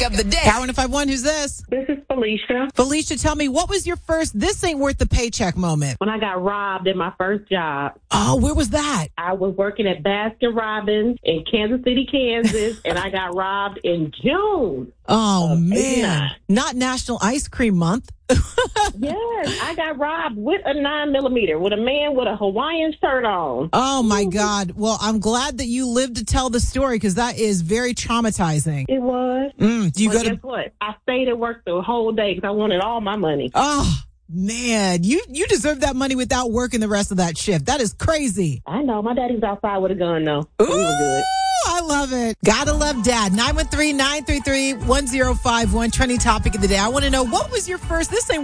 of the day. Power 105.1, who's this? This is Felicia. Felicia, tell me, what was your first this ain't worth the paycheck moment? When I got robbed at my first job. Oh, where was that? I was working at Baskin Robbins in Kansas City, Kansas, and I got robbed in June. Oh, man. 89. Not National Ice Cream Month. Yes, I got robbed with a 9mm with a man with a Hawaiian shirt on. Oh, my God. Well, I'm glad that you lived to tell the story because that is very traumatizing. It was. Do you But go to... guess what? I stayed at work the whole day because I wanted all my money. Oh, man. You deserve that money without working the rest of that shift. That is crazy. I know. My daddy's outside with a gun, though. Ooh, We were good. I love it. Gotta love Dad. 913-933-1051. Trending topic of the day. I want to know, what was your first this ain't